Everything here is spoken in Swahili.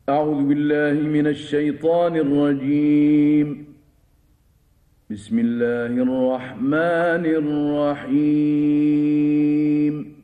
أعوذ بالله من الشيطان الرجيم. بسم الله الرحمن الرحيم.